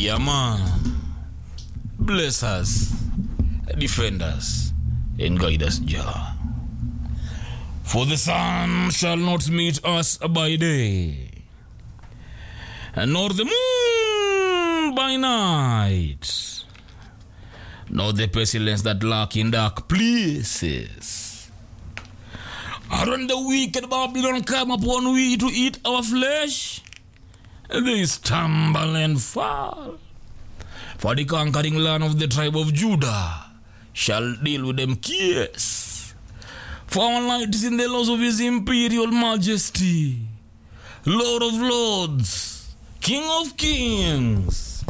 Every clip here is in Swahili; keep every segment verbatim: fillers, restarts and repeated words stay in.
Yeah, man. Bless us, defend us, and guide us, Jah. For the sun shall not meet us by day, nor the moon by night, nor the pestilence that lurk in dark places. And when the wicked Babylon come upon we to eat our flesh, they stumble and fall. For the conquering land of the tribe of Judah shall deal with them kiss. For our light is in the laws of his imperial majesty, Lord of lords, King of kings,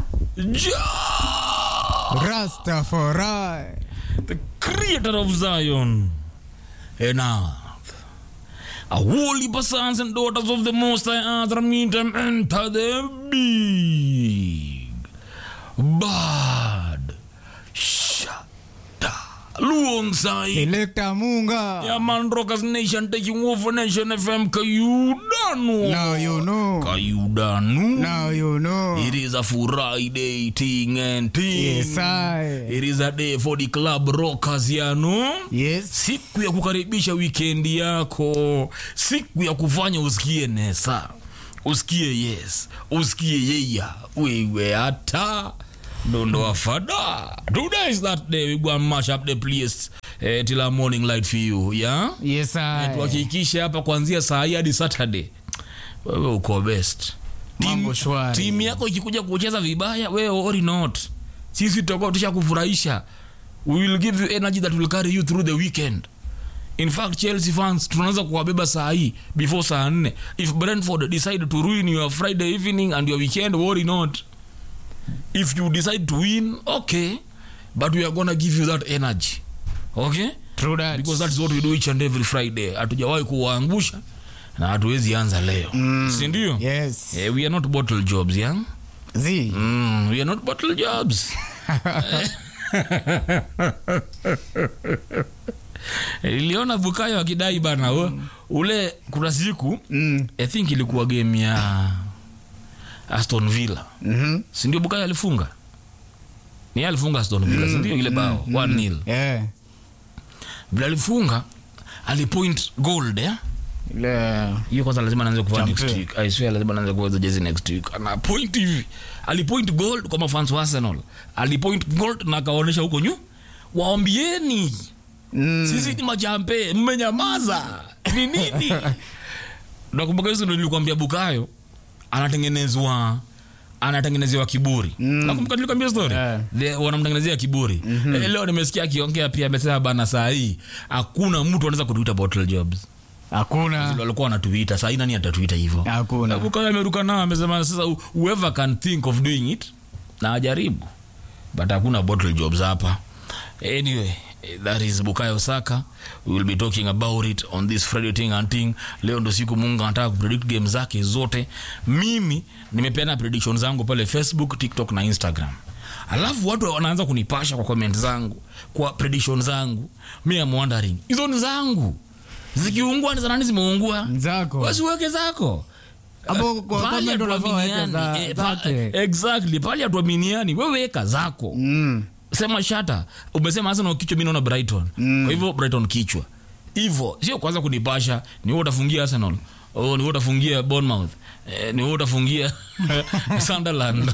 Jah, Rastafari, the creator of Zion and earth. A holy sons and daughters of the Most High Earth meet them enter the big bad shada Luongsai Selecta Munga. Yeah, man, Rockers Nation taking over Nation F M. Kayudanu. Now you know. Kayudanu. Now you know. It is a Friday thing and thing. Yes, I. It is a day for the club rockers, ya no? Yes. Siku ya kukaribisha weekend yako. Siku ya kufanya usikie nesa. Usikie yes. Usikie yeya. Wewe hata. Dondo afada. Today is that day we go and mash up the place uh, till a morning light for you, yeah? Yes, I. Tuhakikishe hapa kuanzia saa hii hadi Saturday. Wewe uko best. Mambo shwari. Timu yako ikikuja kucheza vibaya, wewe or not. Sisi tutakuwa tushakufurahisha. We will give you energy that will carry you through the weekend. In fact, Chelsea fans, tunaanza kuwabeba saa hii before saa nne. If Brentford decide to ruin your Friday evening and your weekend, worry not. If you decide to win, okay, but we are gonna give you that energy, okay? True that. Because that's what we do each and every Friday. Hatujawahi kuwaangusha na hatuwezi anza leo. Mm. Si ndio? Yes. Yeah, we are not bottle jobs, yeah? Z. Mm, we are not bottle jobs. Iliona Bukayo akidai bana mm. ule kuna siku mm. I think ilikuwa game ya Aston Villa. Mhm. Si ndio Bukayo alifunga? Ni alifunga Aston Villa, mm. si ndio ile bao mm. one nil. Yeah. Bila alifunga, alipoint gold, eh? Ile Hiyo kwanza lazima naanze kuvaa next Champion. week. I swear lazima naanze kuvaa jersey next week. Ana point hivi. Alipoint gold kwa mafans wa Arsenal. Alipoint gold na kaonesha huko nyu. Waambieni. Mm. Sisi ni majampe, mmenyamaza. Ni nini? Nakumbuka hizo ndio nilikwambia Bukayo anatengenezwa anatengenezewa kiburi. Mm. Nakumbuka nilikwambia story. Yeah. The wanamtengenezea kiburi. Mm-hmm. E, leo nimesikia akiongea pia amesema bana saa hii hakuna mtu anaweza kutuita bottle jobs. Hakuna. Zile walikuwa wanatuita, saa hii nani atatuita hivyo? Hakuna. Bukayo ameruka nao amesema sasa whoever can think of doing it na ajaribu. But hakuna bottle jobs hapa. Anyway, that is Bukayo Saka. We will be talking about it on this Friday thing and thing. Leo ndo siku Mungu anataka kupredict game zake zote. Mimi nimepeana predictions zangu pale Facebook, TikTok na Instagram. Alafu watu wanaanza kunipasha kwa comment zangu, kwa predictions zangu. Me am wondering, hizo ni zangu. Zikiungua ni za nani zimeungua? Zako. Wasiweke zako. Hapo kwa comment unafanya za zake. Exactly, pale atuaminiani, wewe weka zako. Mm. Sema shata, umesema Arsenal kichwa, mimi naona Brighton. Mm. Kwa hivyo Brighton kichwa. Hivyo sio kwanza kunipasha, ni wewe utafungia Arsenal. Oh, ni wewe utafungia Bournemouth. Eh, ni wewe utafungia Sunderland.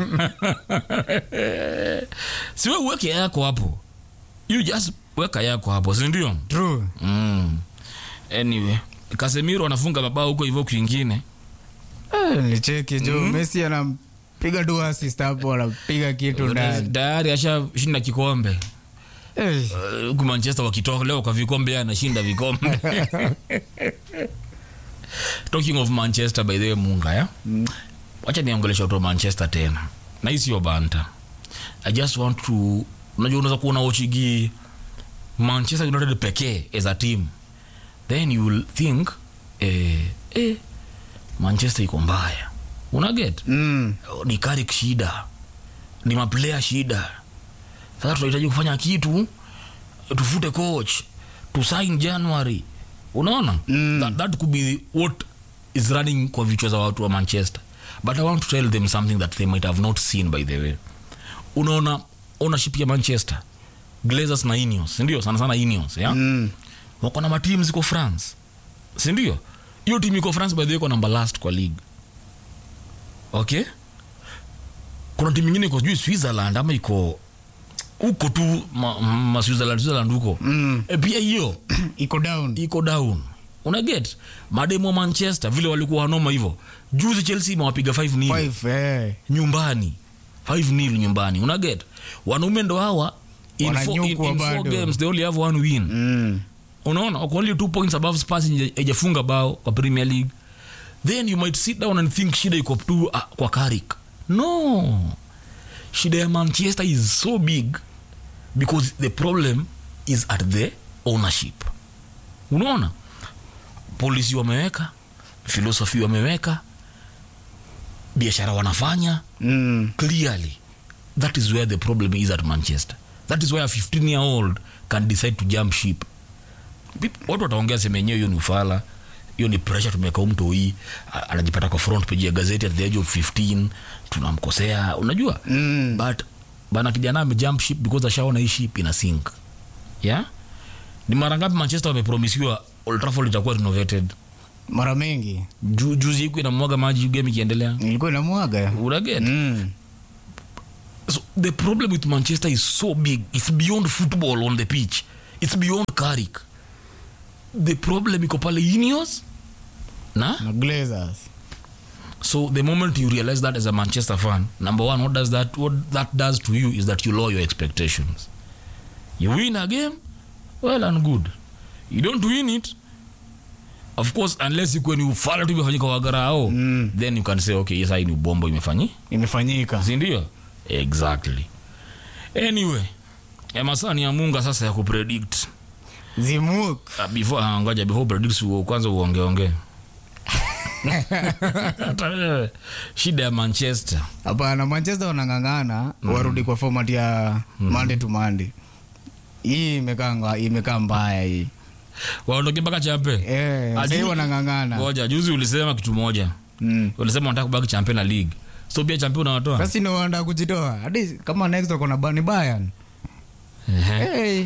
Si wewe uweke yako hapo. You just weka yako hapo, si ndio? True. Mm. Anyway, Casemiro anafunga mabao huko hivyo kwingine. Eh, nicheke jo. Mm. Messi anampiga tu assist hapo, anapiga kitu ndani. Tayari ashashinda kikombe. Eh, Uh, huku Manchester wakitoka leo kwa vikombe anashinda vikombe. Talking of Manchester by the way Munga, ya? Mm. Wacha niongelesha tu Manchester tena. Na hii sio banta. I just want to, unajua unaweza kuona ochigi Manchester United pekee as a team. Then you will think eh eh Manchester iko mbaya. Una get? Mm. Ni Carrick shida. Ni maplayer shida. Sasa tunahitaji kufanya kitu, tufute coach, to sign January. Unaona? Mm. That, that could be what is running kwa vichwa za watu wa Manchester. but I want to tell them something that they might have not seen, by the way. Unaona ownership ya Manchester, Glazers na Ineos, ndio sana sana Ineos, yeah? Mm. Wako na matimu ziko France, si ndio? Hiyo timu iko France by the way iko number last kwa league. Okay? Kuna timu nyingine iko juu Switzerland ama iko uko tu ma, ma Switzerland Switzerland huko. Mm. E pia hiyo iko down. Iko down. Una get? Mademo Manchester vile walikuwa wanoma hivyo. Juzi Chelsea imewapiga five nil. five eh. Nyumbani. five nil nyumbani. Una get? Wanaume ndo hawa in four, in, in four games they only have one win. Mm. Unaona? Wako only two points above Spurs hajafunga bao kwa Premier League. Then you might sit down and think shida iko tu uh, kwa Carrick. No. Shida ya Manchester is so big because the problem is at the ownership. Unaona? Policy wameweka, philosophy wameweka, biashara wanafanya. Mm. Clearly, that is where the problem is at Manchester. That is why a fifteen year old can decide to jump ship. Watu wataongea sema yenyewe hiyo ni ufala, hiyo ni pressure tumeka mtu hii, anajipata kwa front page ya gazeti at the age of fifteen, tunamkosea, unajua? Mm. But bana kijana ame jump ship because ashaona hii ship ina sink. Yeah? Ni mara ngapi Manchester wamepromisiwa Old Trafford itakuwa renovated? Mara mengi. Ju, juzi iko inamwaga maji game ikiendelea. Ilikuwa inamwaga. Uraget? Mm. So the problem with Manchester is so big. It's beyond football on the pitch. It's beyond Carrick. The problem iko pale Ineos na na Glazers. So the moment you realize that as a Manchester fan, number one, what does that what that does to you is that you lower your expectations. You win a game, well and good. You don't win it, of course, unless you when you fall to imefanyika wagarao, mm. then you can say okay, yes, hii ni bombo imefanyi imefanyika, si ndio? Exactly. Anyway, Emasani ya Munga sasa ya kupredict Zimuk. Uh, before uh, ngoja before predict uo kwanza uonge onge. Shida ya Manchester. Hapana, Manchester wanangangana mm. warudi kwa format ya mm. Monday to Monday. Hii imekanga imekaa mbaya hii. Waondoke mpaka champe. Eh, sasa wanangangana. Ngoja, juzi ulisema kitu moja. Mm. Ulisema unataka kubaki champion na league. So pia champion unawatoa. Sasa ndio wanaenda kujitoa. Hadi kama next wako na Bani Bayern. Hey.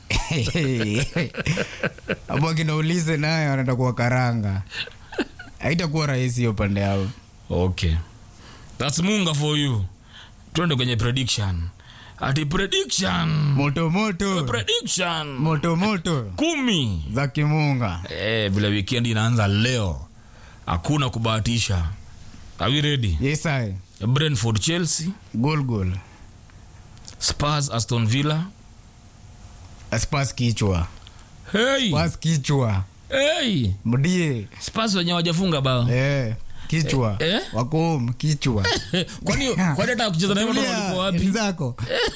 Hapo kinaulize naye anaenda kwa karanga. Haitakuwa rahisi hiyo pande yao. Okay. That's Munga for you. Twende kwenye prediction. Ati prediction. Moto moto. Prediction. Moto moto. Kumi. Za kimunga. Eh, vile weekend inaanza leo. Hakuna kubahatisha. Are we ready? Yes, I. Brentford Chelsea. Goal goal. Spurs Aston Villa. Spurs kichwa. Hey. Spurs kichwa. Hey. Mdie. Spurs wenyewe hawajafunga bao. Eh. Kichwa. Eh? eh? Wako kichwa. Kwani kwani hata kucheza na watu walikuwa wapi? Nzako.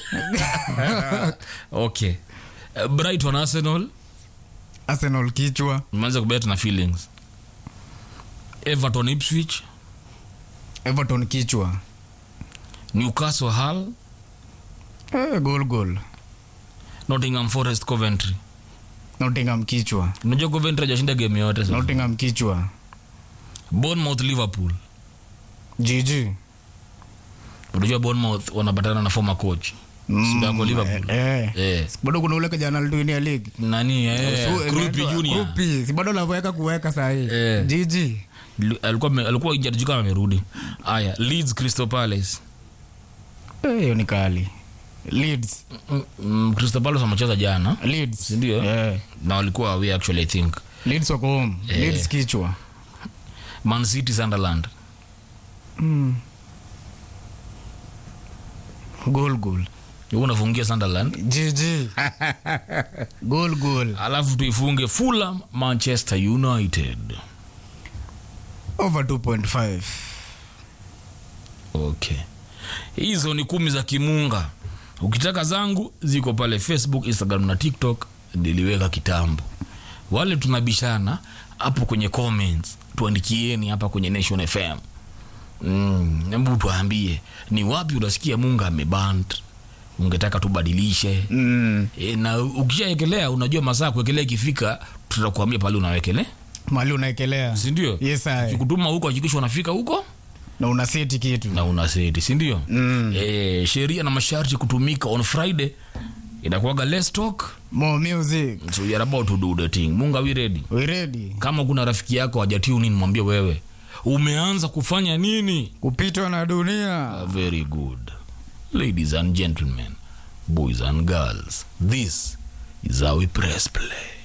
Okay. Uh, Brighton Arsenal. Arsenal kichwa. Mwanza kubeta na feelings. Everton Ipswich. Everton kichwa. Newcastle Hull. Eh, goal goal. Nottingham Forest Coventry. Nottingham kichwa. Unajua Coventry hajashinda game yote sasa. Nottingham kichwa. Bournemouth Liverpool. G G. Unajua Bournemouth wanapatana na former coach. Mm, Sida kwa Liverpool. Eh. eh. Bado kuna ule kijana alituinia league. Nani eh? Krupi Junior. Krupi. Si bado lavoweka kuweka saa hii. Eh. G G. Alikuwa alikuwa injured juu kama amerudi. Aya, Leeds Crystal Palace. Eh, hiyo ni kali. Leeds. Mm, mm, Crystal Palace wamecheza jana. Leeds. Ndio. Eh. Na walikuwa away actually I think. Leeds wako home. Eh. Leeds kichwa. Man City Sunderland. Mm. Goal goal. Yuko unafungia Sunderland. G G. Goal goal. Alafu tuifunge Fulham Manchester United. Over two point five. Okay. Hizo ni kumi za kimunga. Ukitaka zangu ziko pale Facebook, Instagram na TikTok, niliweka kitambo. Wale tunabishana hapo kwenye comments, tuandikieni hapa kwenye Nation F M. Mm, nembu tuambie ni wapi unasikia Munga ameband. Ungetaka tubadilishe. Mm. E, na ukishaekelea unajua masaa kuekelea ikifika tutakwambia pale unawekelea. Mali unaekelea. Si ndio? Yes, I. Ukikutuma huko hakikisha unafika huko na una seti kitu na una seti, si ndio? Mm. Eh, sheria na masharti kutumika on Friday. Inakuwaga let's talk more music. So we are about to do the thing. Munga, we ready? We ready. Kama kuna rafiki yako hajatune in, mwambie wewe umeanza kufanya nini? Kupitwa na dunia. Uh, very good. Ladies and gentlemen, boys and girls, this is how we press play.